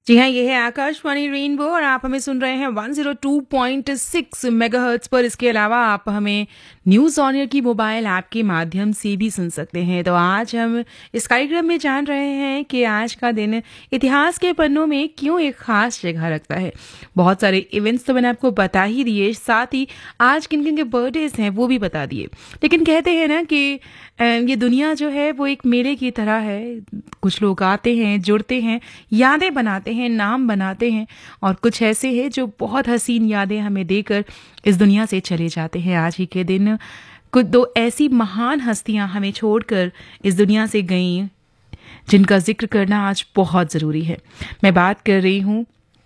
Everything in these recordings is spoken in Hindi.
जी हाँ, ये है आकाशवाणी रेनबो और आप हमें सुन रहे हैं 102.6 मेगाहर्ट्ज़ पर। इसके अलावा आप हमें न्यूज़ ऑन एयर की मोबाइल ऐप के माध्यम से भी सुन सकते हैं। तो आज हम इस कार्यक्रम में जान रहे हैं कि आज का दिन इतिहास के पन्नों में क्यों एक खास जगह रखता है। बहुत सारे इवेंट्स तो मैंने आपको बता ही दिए, साथ ही आज किन किन के बर्थडेज हैं वो भी बता दिए। लेकिन कहते हैं ना कि ये दुनिया जो है वो एक मेले की तरह है। कुछ लोग आते हैं, जुड़ते हैं, यादें बनाते हैं, नाम बनाते हैं, और कुछ ऐसे हैं जो बहुत हसीन यादें हमें देकर इस दुनिया से चले जाते हैं। आज ही के दिन कुछ दो ऐसी महान हस्तियां हमें छोड़कर इस दुनिया से गईं जिनका जिक्र करना आज बहुत ज़रूरी है। मैं बात कर रही हूँ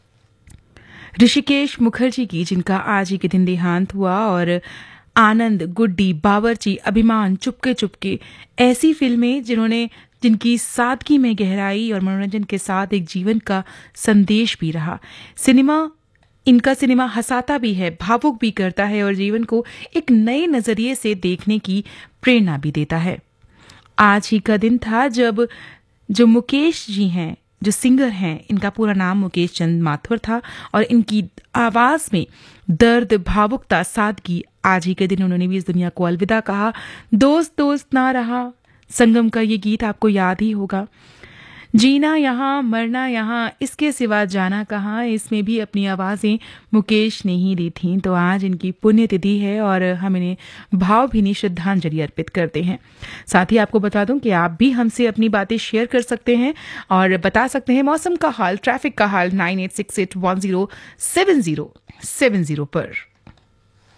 ऋषिकेश मुखर्जी की, जिनका आज ही के दिन देहांत हुआ। और आनंद, गुड्डी, बावर्ची, अभिमान, चुपके चुपके ऐसी फिल्में जिनकी सादगी में गहराई और मनोरंजन के साथ एक जीवन का संदेश भी रहा। इनका सिनेमा हंसाता भी है, भावुक भी करता है और जीवन को एक नए नजरिए से देखने की प्रेरणा भी देता है। आज ही का दिन था जब जो मुकेश जी हैं, जो सिंगर हैं, इनका पूरा नाम मुकेश चंद माथुर था और इनकी आवाज में दर्द, भावुकता, सादगी, आज ही के दिन उन्होंने भी इस दुनिया को अलविदा कहा। दोस्त दोस्त ना रहा, संगम का ये गीत आपको याद ही होगा। जीना यहाँ, मरना यहाँ, इसके सिवा जाना कहाँ, इसमें भी अपनी आवाज़ें मुकेश ने ही दी थीं। तो आज इनकी पुण्यतिथि है और हम इन्हें भावभीनी श्रद्धांजलि अर्पित करते हैं। साथ ही आपको बता दूं कि आप भी हमसे अपनी बातें शेयर कर सकते हैं और बता सकते हैं मौसम का हाल, ट्रैफिक का हाल 9868107070 पर।